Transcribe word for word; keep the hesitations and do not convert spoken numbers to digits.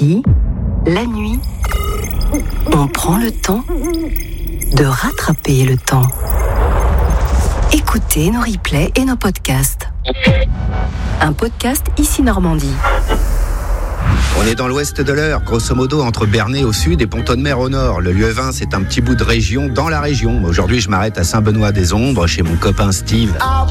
Ici, la nuit, on prend le temps de rattraper le temps. Écoutez nos replays et nos podcasts. Un podcast Ici Normandie. On est dans l'ouest de l'Eure, grosso modo entre Bernay au sud et Pont-de-Mer au nord. Le Lieuvin, c'est un petit bout de région dans la région. Aujourd'hui, je m'arrête à Saint-Benoît-des-Ombres, chez mon copain Steve.